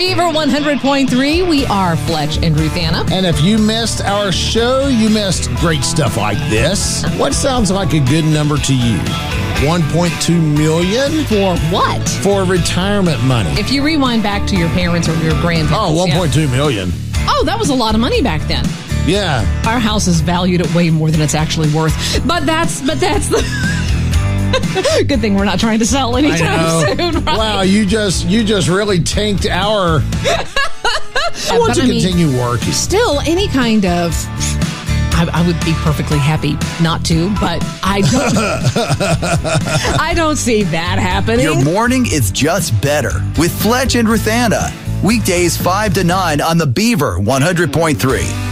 Beaver 100.3, we are Fletch and Ruthanna. And if you missed our show, you missed great stuff like this. What sounds like a good number to you? 1.2 million? For what? For retirement money. If you rewind back to your parents or your grandparents. Oh, 1.2 million. Oh, that was a lot of money back then. Yeah. Our house is valued at way more than it's actually worth. But that's the... Good thing we're not trying to sell anytime soon, right? Wow, you just really tanked our... I want to continue working. Still, any kind of... I would be perfectly happy not to, but I don't. I don't see that happening. Your morning is just better with Fletch and Ruthanna. Weekdays 5 to 9 on the Beaver 100.3.